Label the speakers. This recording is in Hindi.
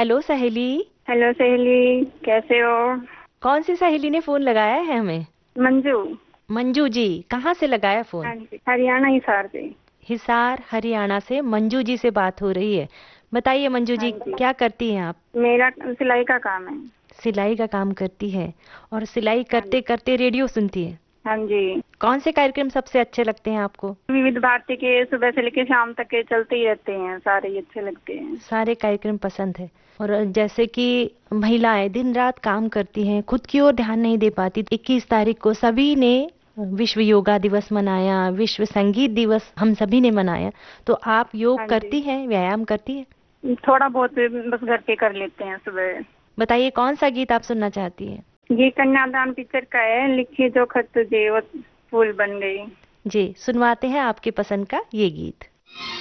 Speaker 1: हेलो सहेली।
Speaker 2: हेलो सहेली, कैसे हो?
Speaker 1: कौन सी सहेली ने फोन लगाया है हमें?
Speaker 2: मंजू।
Speaker 1: मंजू जी, कहाँ से लगाया
Speaker 2: हाँ
Speaker 1: फोन?
Speaker 2: जी, हरियाणा हिसार से।
Speaker 1: हिसार हरियाणा से मंजू जी से बात हो रही है। बताइए मंजू
Speaker 2: हाँ
Speaker 1: जी,
Speaker 2: जी,
Speaker 1: क्या करती हैं आप?
Speaker 2: मेरा सिलाई का काम है।
Speaker 1: सिलाई का काम करती है और सिलाई
Speaker 2: हाँ
Speaker 1: करते
Speaker 2: जी।
Speaker 1: करते रेडियो सुनती है।
Speaker 2: हाँ जी।
Speaker 1: कौन से कार्यक्रम सबसे अच्छे लगते हैं आपको?
Speaker 2: विविध भारती के सुबह से लेकर शाम तक के चलते ही रहते हैं, सारे ही अच्छे लगते हैं।
Speaker 1: सारे कार्यक्रम पसंद है। और जैसे कि महिलाएं दिन रात काम करती हैं, खुद की ओर ध्यान नहीं दे पाती। 21 तारीख को सभी ने विश्व योगा दिवस मनाया, विश्व संगीत दिवस हम सभी ने मनाया। तो आप योग
Speaker 2: हाँ जी,
Speaker 1: करती हैं, व्यायाम करती हैं?
Speaker 2: थोड़ा बहुत बस घर पे कर लेते हैं सुबह।
Speaker 1: बताइए कौन सा गीत आप सुनना चाहती हैं?
Speaker 2: ये कन्यादान पिक्चर का है, लिखी जो खत तुझे वो फूल बन गई।
Speaker 1: जी, सुनवाते हैं आपके पसंद का ये गीत।